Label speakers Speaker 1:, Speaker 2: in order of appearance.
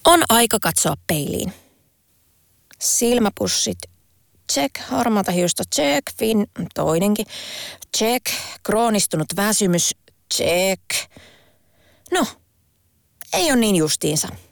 Speaker 1: On aika katsoa peiliin. Silmäpussit, check. Harmaata hiusta, check. Toinenkin, check. Kroonistunut väsymys, check. No, ei ole niin justiinsa.